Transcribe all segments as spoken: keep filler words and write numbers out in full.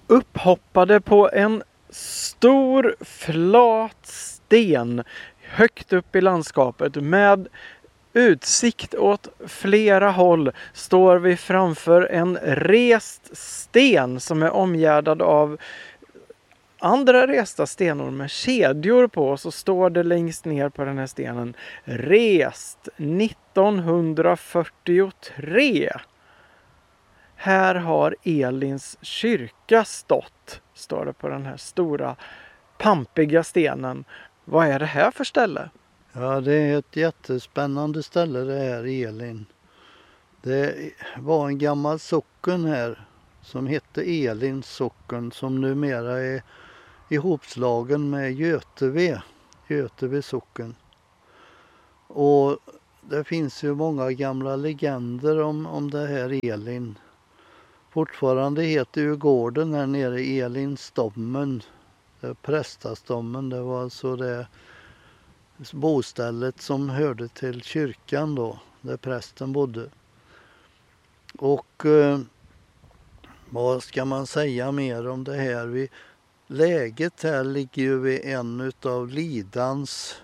Upphoppade på en stor flat sten högt upp i landskapet med utsikt åt flera håll står vi framför en rest sten som är omgärdad av andra resta stenar med kedjor på, och så står det längst ner på den här stenen: rest nittonhundrafyrtiotre. Här har Elins kyrka stått, står det på den här stora pampiga stenen. Vad är det här för ställe? Ja, det är ett jättespännande ställe det här, Elin. Det var en gammal socken här som hette Elins socken, som numera är ihopslagen med Göteve, Göteve socken. Och det finns ju många gamla legender om, om det här Elin. Fortfarande heter ju gården här nere Elinstommen, det prästastommen. Det var alltså det bostället som hörde till kyrkan då, där prästen bodde. Och eh, vad ska man säga mer om det här? Vi, läget här ligger ju vid en av Lidans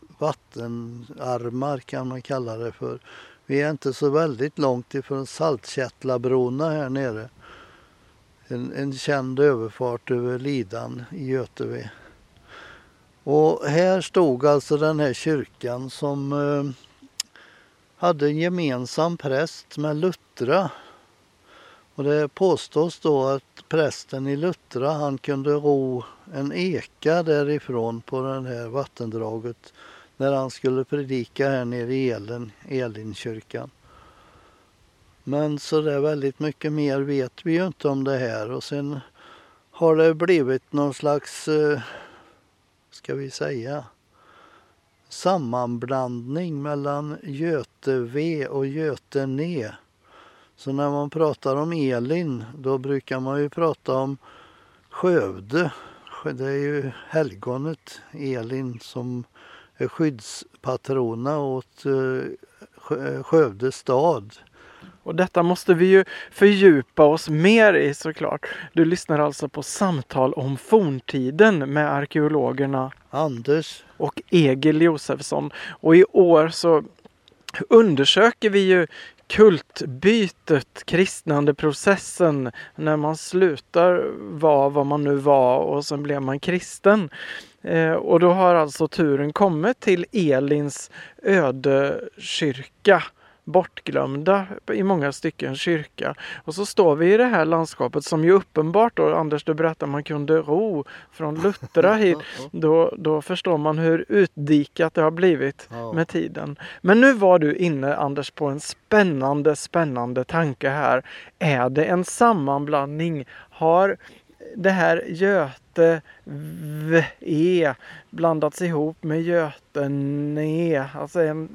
vattenarmar, kan man kalla det för. Vi är inte så väldigt långt ifrån Saltkättlabrona här nere. En, en känd överfart över Lidan i Göteve. Och här stod alltså den här kyrkan som eh, hade en gemensam präst med Luttra. Och det påstås då att prästen i Luttra, han kunde ro en eka därifrån på det här vattendraget när han skulle predika här nere i Elen, Elinkyrkan. Men så där väldigt mycket mer vet vi ju inte om det här. Och sen har det blivit någon slags, eh, ska vi säga, sammanblandning mellan Göteve och Götene. Så när man pratar om Elin, då brukar man ju prata om Skövde. Det är ju helgonet Elin som är skyddspatrona åt Skövde stad. Och detta måste vi ju fördjupa oss mer i, såklart. Du lyssnar alltså på Samtal om forntiden med arkeologerna Anders och Egil Josefsson. Och i år så undersöker vi ju kultbytet, kristnandeprocessen, när man slutar vara vad man nu var och sen blev man kristen. Eh, och då har alltså turen kommit till Elins ödekyrka, bortglömda i många stycken kyrka. Och så står vi i det här landskapet som ju uppenbart då, Anders, du berättar, man kunde ro från Luttra hit. Då, då förstår man hur utdikat det har blivit Ja. med tiden. Men nu var du inne, Anders, på en spännande, spännande tanke här. Är det en sammanblandning? Har det här Göte v e blandats ihop med Götene, alltså en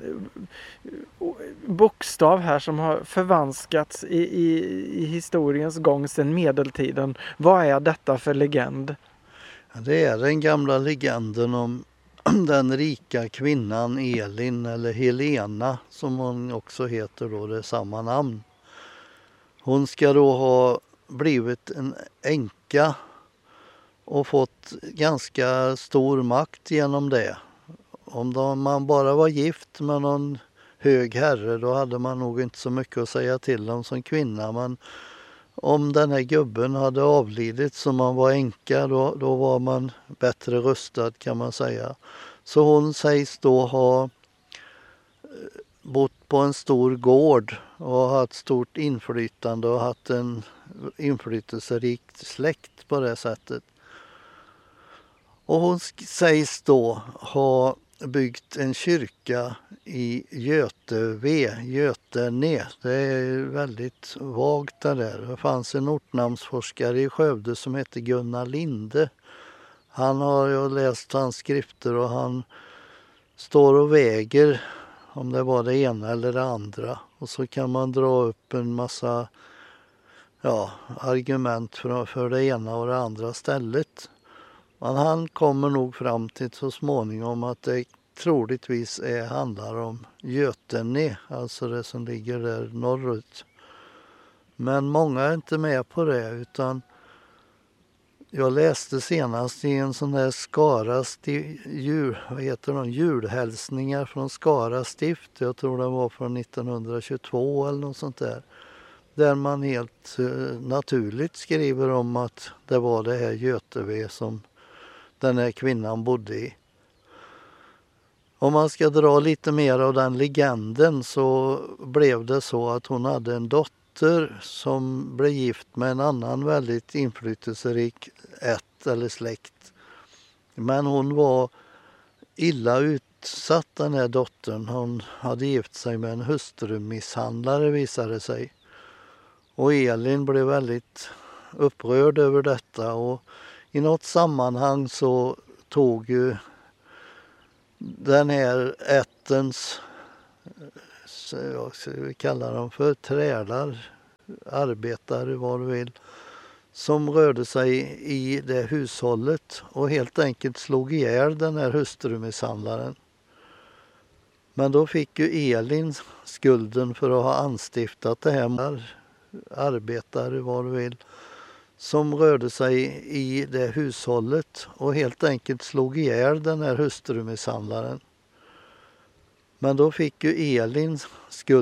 bokstav här som har förvanskats i, i, i historiens gång sedan medeltiden. Vad är detta för legend? Det är den gamla legenden om den rika kvinnan Elin, eller Helena som hon också heter då, det är samma namn. Hon ska då ha blivit en änka och fått ganska stor makt genom det. Om man bara var gift med någon hög herre, då hade man nog inte så mycket att säga till om som kvinna. Men om den här gubben hade avlidit som man var änka, då, då var man bättre rustad, kan man säga. Så hon sägs då ha bott på en stor gård och haft stort inflytande och haft en inflytelserik släkt på det sättet. Och hon sägs då ha byggt en kyrka i Göteve, Götene. Det är väldigt vagt det där. Det fanns en ortnamnsforskare i Skövde som hette Gunnar Linde. Han har jag läst hans skrifter och han står och väger om det var det ena eller det andra. Och så kan man dra upp en massa ja, argument för, för det ena och det andra stället. Men han kommer nog fram till så småningom att det troligtvis är, handlar om Götene, alltså det som ligger där norrut. Men många är inte med på det, utan Jag läste senast i en sån här Skara sti- jul, vad heter de, julhälsningar från Skara stift. Jag tror det var från nittonhundratjugotvå eller något sånt där. Där man helt eh, naturligt skriver om att det var det här Göteve som den här kvinnan bodde i. Om man ska dra lite mer av den legenden så blev det så att hon hade en dotter som blev gift med en annan väldigt inflytelserik ett eller släkt. Men hon var illa utsatt, den här dottern. Hon hade gift sig med en hustrumisshandlare, visade sig. Och Elin blev väldigt upprörd över detta och i något sammanhang så tog ju den här ättens, jag ska kalla dem för trälar, arbetare, vad du vill, som rörde sig i det hushållet och helt enkelt slog ihjäl den här hustrumisshandlaren. Men då fick ju Elin skulden för att ha anstiftat det här, arbetare, vad du vill, som rörde sig i det hushållet och helt enkelt slog ihjäl den här hustrumisshandlaren. Men då fick ju Elin skuld